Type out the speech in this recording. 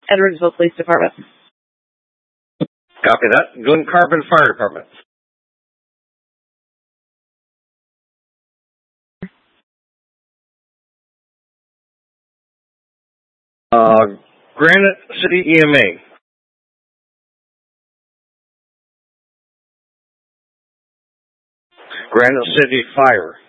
Edwardsville Police Department. Copy that. Glen Carbon Fire Department. Granite City EMA. Granite City Fire.